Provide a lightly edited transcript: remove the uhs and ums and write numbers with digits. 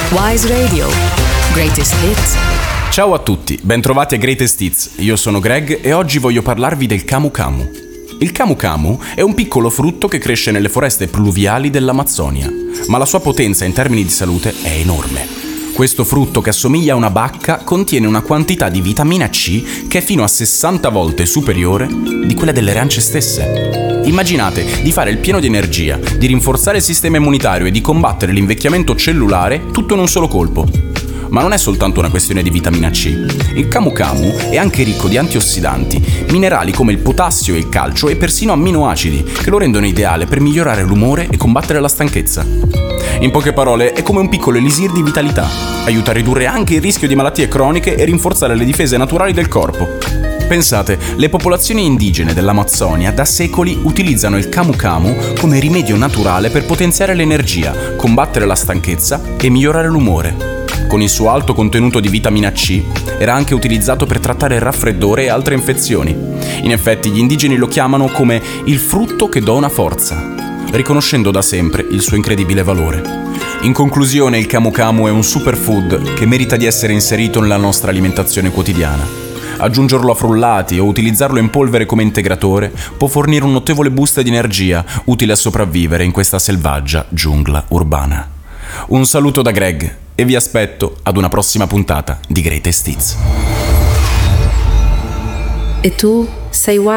Wise Radio. Greatest Hits. Ciao a tutti, bentrovati a Greatest Hits. Io sono Greg e oggi voglio parlarvi del camu camu. Il camu camu è un piccolo frutto che cresce nelle foreste pluviali dell'Amazzonia, ma la sua potenza in termini di salute è enorme. Questo frutto, che assomiglia a una bacca, contiene una quantità di vitamina C che è fino a 60 volte superiore di quella delle arance stesse. Immaginate di fare il pieno di energia, di rinforzare il sistema immunitario e di combattere l'invecchiamento cellulare tutto in un solo colpo. Ma non è soltanto una questione di vitamina C. Il camu camu è anche ricco di antiossidanti, minerali come il potassio e il calcio e persino amminoacidi, che lo rendono ideale per migliorare l'umore e combattere la stanchezza. In poche parole, è come un piccolo elisir di vitalità. Aiuta a ridurre anche il rischio di malattie croniche e rinforzare le difese naturali del corpo. Pensate, le popolazioni indigene dell'Amazzonia da secoli utilizzano il camu camu come rimedio naturale per potenziare l'energia, combattere la stanchezza e migliorare l'umore. Con il suo alto contenuto di vitamina C, era anche utilizzato per trattare il raffreddore e altre infezioni. In effetti, gli indigeni lo chiamano come il frutto che dona forza, riconoscendo da sempre il suo incredibile valore. In conclusione, il camu camu è un superfood che merita di essere inserito nella nostra alimentazione quotidiana. Aggiungerlo a frullati o utilizzarlo in polvere come integratore può fornire un notevole boost di energia utile a sopravvivere in questa selvaggia giungla urbana. Un saluto da Greg e vi aspetto ad una prossima puntata di Greatest Hits. E tu sei Wise.